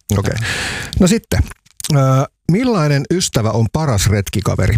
Okei. No sitten, millainen ystävä on paras retkikaveri?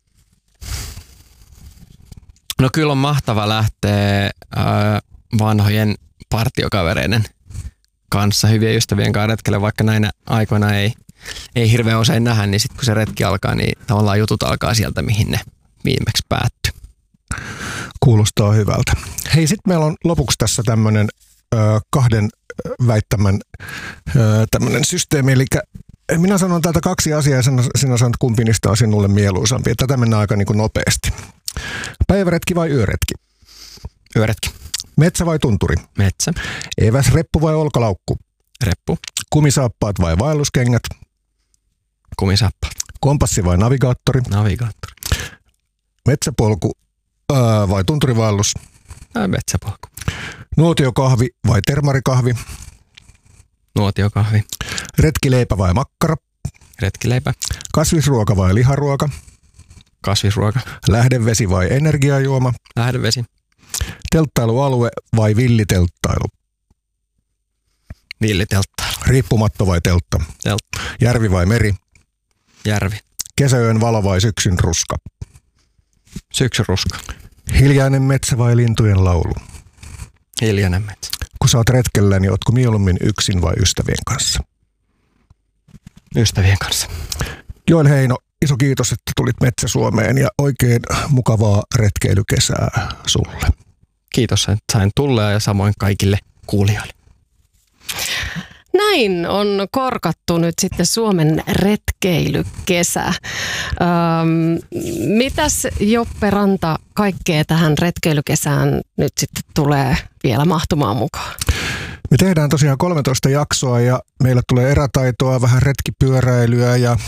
No kyllä on mahtava lähteä vanhojen partiokavereiden kanssa, hyvien ystävien kanssa retkelle, vaikka näinä aikoina ei hirveän usein nähdä, niin sitten kun se retki alkaa, niin tavallaan jutut alkaa sieltä, mihin ne viimeksi päättyy. Kuulostaa hyvältä. Hei, sitten meillä on lopuksi tässä tämmöinen kahden väittämän tämmöinen systeemi, eli minä sanon täältä kaksi asiaa ja sinä sanot, kumpi niistä on sinulle mieluisampi. Tätä mennään aika niin kuin nopeasti. Päiväretki vai yöretki? Yöretki. Metsä vai tunturi? Metsä. Eväsreppu vai olkalaukku? Reppu. Kumisaappaat vai vaelluskengät? Kumisaappaat. Kompassi vai navigaattori? Navigaattori. Metsäpolku vai tunturivaellus? Metsäpolku. Nuotiokahvi vai termarikahvi? Nuotiokahvi. Retkileipä vai makkara? Retkileipä. Kasvisruoka vai liharuoka? Kasvisruoka. Lähdevesi vai energiajuoma? Lähdevesi. Telttailualue vai villitelttailu? Villitelttailu. Riippumatto vai teltta? Teltta. Järvi vai meri? Järvi. Kesäyön valo vai syksyn ruska? Syksyn ruska. Hiljainen metsä vai lintujen laulu? Hiljainen metsä. Kun sä oot retkellä, niin ootko mieluummin yksin vai ystävien kanssa? Ystävien kanssa. Joel Heino, iso kiitos, että tulit Metsä Suomeen ja oikein mukavaa retkeilykesää sulle. Kiitos, että sain tulla ja samoin kaikille kuulijoille. Näin on korkattu nyt sitten Suomen retkeilykesä. Mitäs Joppe Ranta kaikkea tähän retkeilykesään nyt sitten tulee vielä mahtumaan mukaan? Me tehdään tosiaan 13 jaksoa ja meillä tulee erätaitoa, vähän retkipyöräilyä ja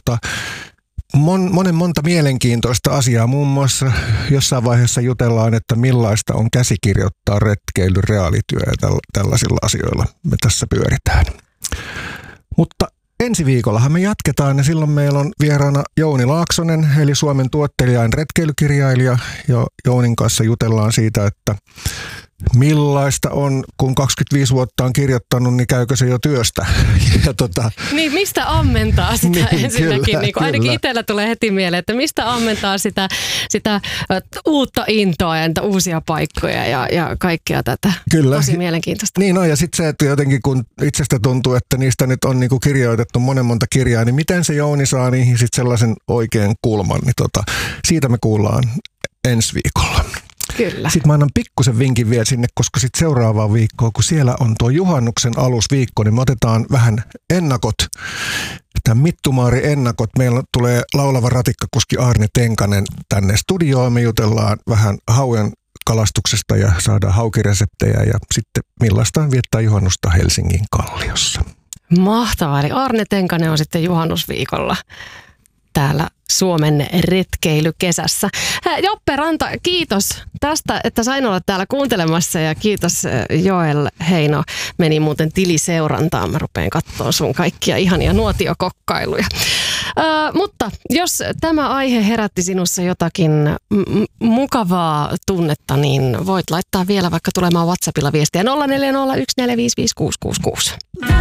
monta mielenkiintoista asiaa. Muun muassa jossain vaiheessa jutellaan, että millaista on käsikirjoittaa retkeily, reaalityö ja tällaisilla asioilla me tässä pyöritään. Mutta ensi viikollahan me jatketaan ja silloin meillä on vieraana Jouni Laaksonen, eli Suomen tuottelijain retkeilykirjailija. Ja Jounin kanssa jutellaan siitä, että millaista on, kun 25 vuotta on kirjoittanut, niin käykö se jo työstä? Niin, mistä ammentaa sitä niin, ensinnäkin? Kyllä, niin ainakin itsellä tulee heti mieleen, että mistä ammentaa sitä uutta intoa ja uusia paikkoja ja kaikkea tätä. Kyllä. Tosi mielenkiintoista. Niin on, ja sitten se, että jotenkin kun itsestä tuntuu, että niistä nyt on niinku kirjoitettu monta kirjaa, niin miten se Jouni saa niihin sitten sellaisen oikean kulman, niin siitä me kuullaan ensi viikolla. Kyllä. Sitten mä annan pikkusen vinkin vielä sinne, koska sitten seuraavaan viikkoon, kun siellä on tuo juhannuksen alusviikko, niin me otetaan vähän ennakot, tämän Mittumaari-ennakot. Meillä tulee laulava ratikkakuski Aarne Tenkanen tänne studioon. Me jutellaan vähän haujen kalastuksesta ja saadaan haukireseptejä ja sitten millaista on viettää juhannusta Helsingin Kalliossa. Mahtavaa. Eli Aarne Tenkanen on sitten juhannusviikolla täällä Suomen retkeilykesässä. Joppe Ranta, kiitos tästä, että sain olla täällä kuuntelemassa ja kiitos Joel Heino. Meni muuten tiliseurantaan. Mä rupean katsoa sun kaikkia ihania nuotiokokkailuja. Mutta jos tämä aihe herätti sinussa jotakin mukavaa tunnetta, niin voit laittaa vielä vaikka tulemaan WhatsAppilla viestiä 0401455666.